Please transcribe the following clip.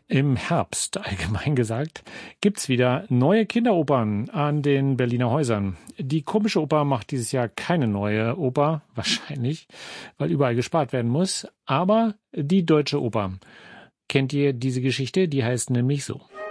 Im Herbst, allgemein gesagt, gibt's wieder neue Kinderopern an den Berliner Häusern. Die Komische Oper macht dieses Jahr keine neue Oper, wahrscheinlich, weil überall gespart werden muss, aber die Deutsche Oper. Kennt ihr diese Geschichte? Die heißt nämlich so.